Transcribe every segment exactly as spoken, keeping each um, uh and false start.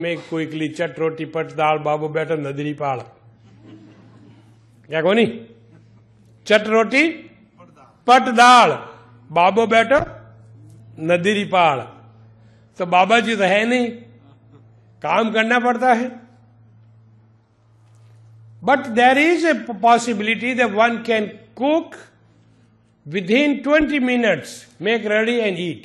Make quickly chat roti pat dal babu better nadri pal. क्या कोनी चट रोटी पट दाल बाबो बेटा नदीरी पाल. तो बाबा जी तो है नहीं, काम करना पड़ता है. But there is a possibility that one can cook within twenty minutes, make ready and eat.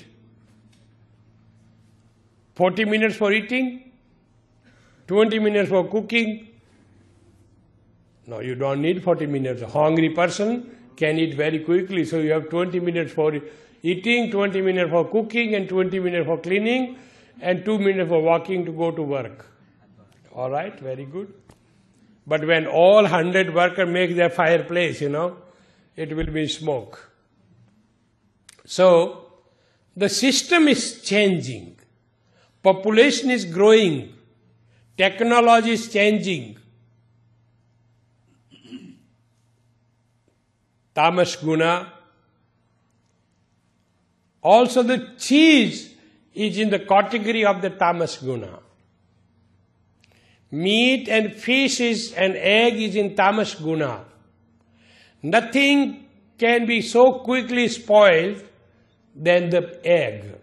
forty minutes for eating, twenty minutes for cooking. No, you don't need forty minutes. A hungry person can eat very quickly, so you have twenty minutes for eating, twenty minutes for cooking, and twenty minutes for cleaning, and two minutes for walking to go to work. All right, very good. But when all one hundred workers make their fireplace, you know, it will be smoke. So, the system is changing. Population is growing. Technology is changing. Tamas guna. Also the cheese is in the category of the tamas guna. Meat and fish is, and egg is in tamas guna. Nothing can be so quickly spoiled than the egg.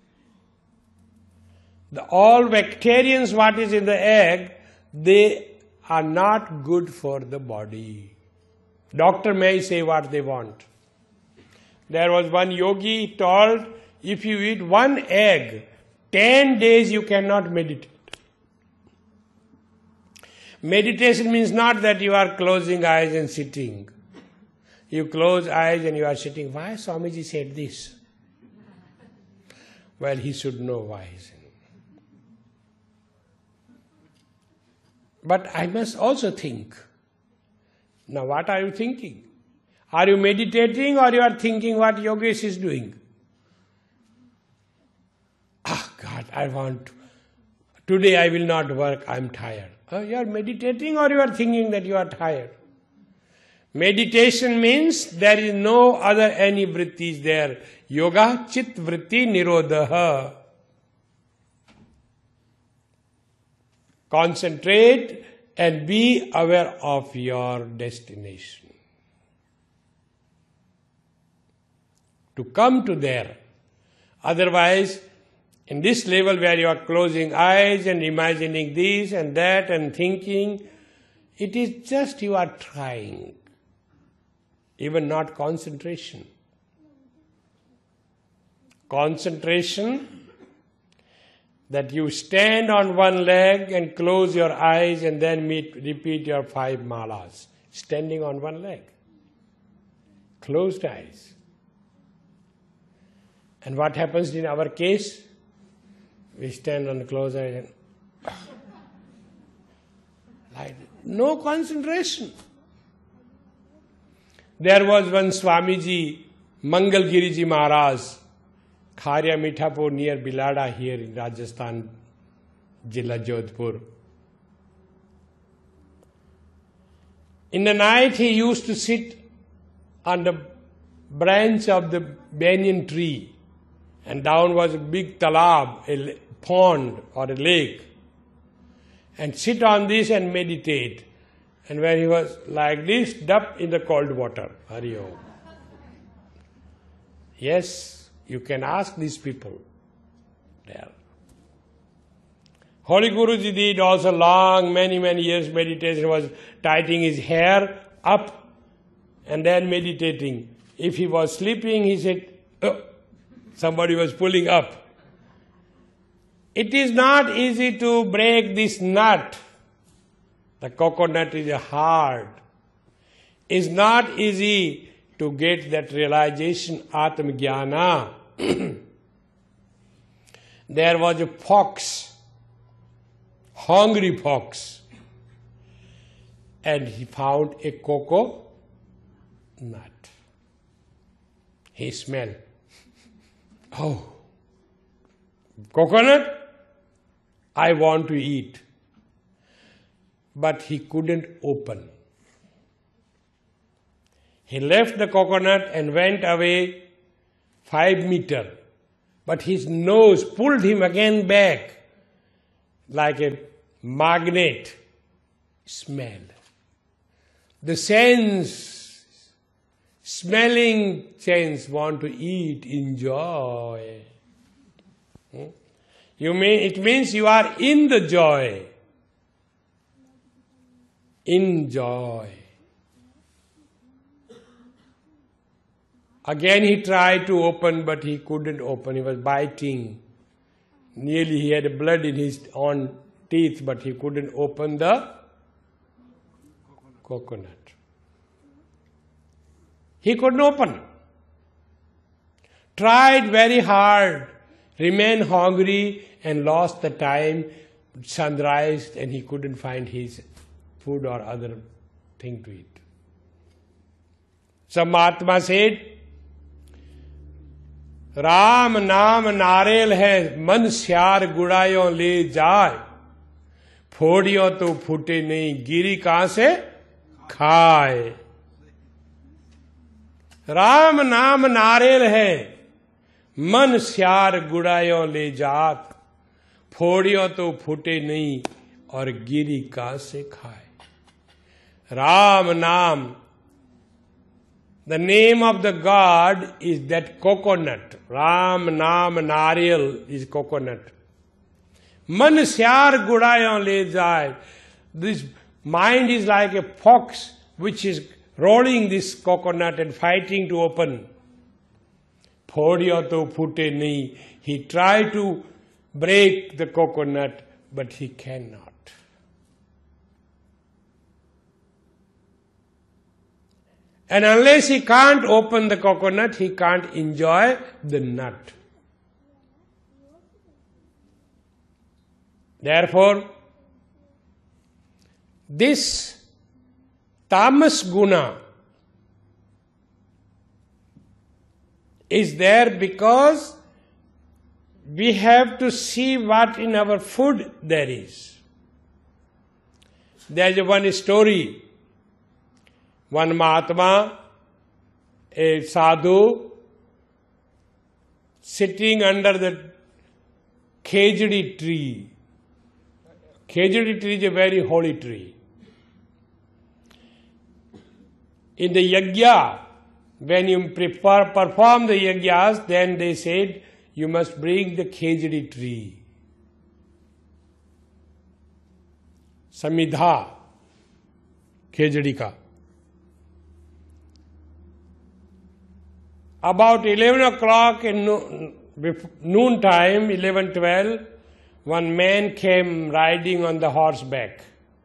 The, all bacterians what is in the egg, they are not good for the body. Doctor may say what they want. There was one yogi told, if you eat one egg, ten days you cannot meditate. Meditation means not that you are closing eyes and sitting. You close eyes and you are sitting. Why Swamiji said this? Well, he should know why he said. But I must also think. Now what are you thinking? Are you meditating or you are thinking what Yogesh is doing? Ah, God, I want to. Today I will not work, I am tired. Oh, you are meditating or you are thinking that you are tired? Meditation means there is no other any vrittis there. Yoga chit vritti nirodha. Concentrate and be aware of your destination. To come to there. Otherwise, in this level where you are closing eyes and imagining this and that and thinking, it is just you are trying. Even not concentration. Concentration, that you stand on one leg and close your eyes and then meet, repeat your five malas. Standing on one leg. Closed eyes. And what happens in our case? We stand on the closed eyes and like no concentration. There was one Swamiji, Mangalgiriji Maharaj, Kharya Mithapur near Bilada here in Rajasthan, Jilla Jodhpur. In the night he used to sit on the branch of the banyan tree, and down was a big talab, a pond or a lake, and sit on this and meditate. And when he was like this, dumped in the cold water. Hari Om. Yes, you can ask these people there. Holy Guruji did also long, many, many years meditation, was tightening his hair up and then meditating. If he was sleeping, he said, oh, somebody was pulling up. It is not easy to break this nut. The coconut is hard. It's not easy to get that realization, Atma Jnana. There was a fox, hungry fox, and he found a cocoa nut. He smelled. Oh, coconut? I want to eat. But he couldn't open. He left the coconut and went away five meter. But his nose pulled him again back. like a magnet smell. The sense, smelling sense want to eat, enjoy. Hmm? You mean, it means you are in the joy. Enjoy. Again he tried to open, but he couldn't open. He was biting. Nearly he had blood in his own teeth, but he couldn't open the coconut. He couldn't open. Tried very hard, remained hungry and lost the time. Sunrise and he couldn't find his food or other thing to eat. Some Mahatma said, Ram नाम नारेल है मन श्यार गुड़ायों ले जाए फोड़ियों तो फूटे नहीं गिरी कहां से खाए. राम नाम नारेल है मन श्यार गुड़ायों ले जात फोड़ियों तो फूटे नहीं और गिरी कहां से खाए. राम नाम, the name of the God is that coconut. Ram, Naam, Nariyal is coconut. Man syar gudayon le jai. This mind is like a fox which is rolling this coconut and fighting to open. Phodiyo to phute nahi. He tried to break the coconut, but he cannot. And unless he can't open the coconut, he can't enjoy the nut. Therefore, this tamas guna is there because we have to see what in our food there is. There is one story. One Mahatma, a sadhu, sitting under the khejdi tree. Khejdi tree is a very holy tree. In the yajna, when you prepare, perform the yajnas, then they said, you must bring the khejdi tree. Samidha, khejdi ka. About eleven o'clock in noon time, eleven, twelve, one man came riding on the horseback.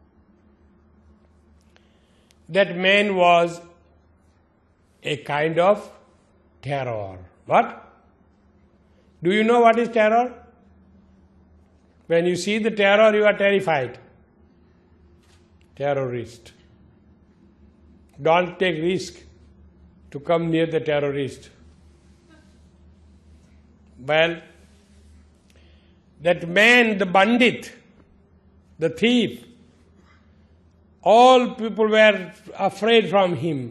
That man was a kind of terror. What? Do you know what is terror? When you see the terror, you are terrified. Terrorist. Don't take risk to come near the terrorist. Well, that man, the bandit, the thief, all people were afraid from him.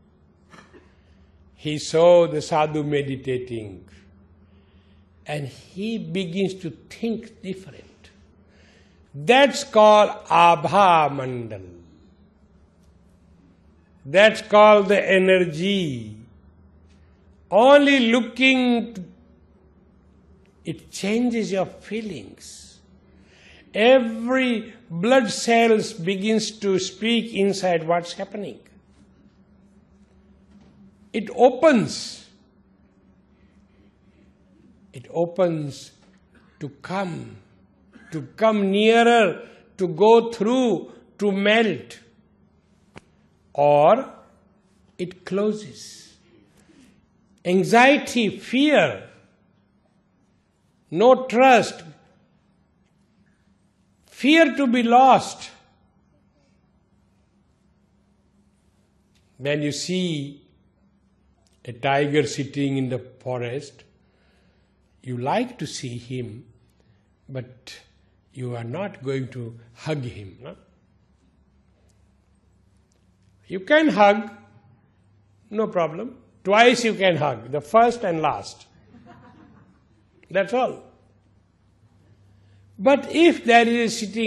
He saw the sadhu meditating and he begins to think different. That's called Abha Mandal. That's called the energy. Only looking, it changes your feelings. Every blood cells begins to speak inside what's happening. It opens. It opens to come, to come nearer, to go through, to melt. Or it closes. Anxiety, fear, no trust, fear to be lost. When you see a tiger sitting in the forest, you like to see him, but you are not going to hug him. No? You can hug, no problem. Twice you can hug, the first and last. That's all. But if there is a sitting